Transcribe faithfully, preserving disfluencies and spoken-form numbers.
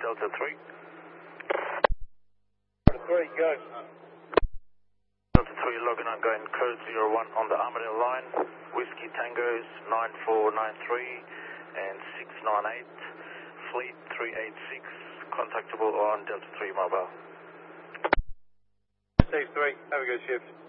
Delta three. Delta three, go. Delta three logging on, going code zero one on the Armadale line. Whiskey Tangos nine four nine three and six nine eight. Fleet three eight six, contactable on Delta three mobile. Steve three, have a good shift.